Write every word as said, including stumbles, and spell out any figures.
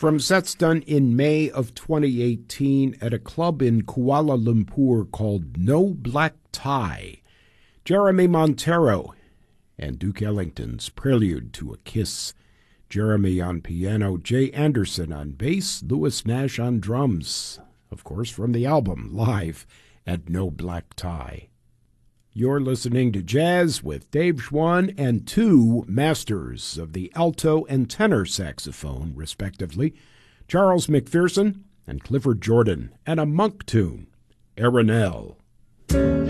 from sets done in May of twenty eighteen at a club in Kuala Lumpur called No Black Tie. Jeremy Montero and Duke Ellington's Prelude to a Kiss. Jeremy on piano, Jay Anderson on bass, Lewis Nash on drums. Of course, from the album Live at No Black Tie. You're listening to Jazz with Dave Schwann and two masters of the alto and tenor saxophone, respectively, Charles McPherson and Clifford Jordan, and a monk tune, Arenelle.